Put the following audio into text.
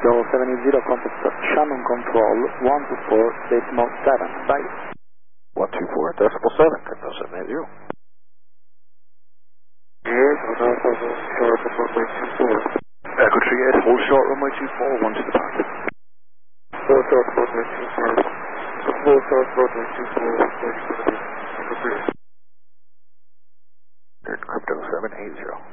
Go 780, contact Shannon Control 124.7. Bye. 124.7, Crypto 780. Yes, short runway 24. Echo 38, hold short runway 24, 1 to the packet. Full short runway 24. Full short runway 24, 30 minutes. Crypto 780.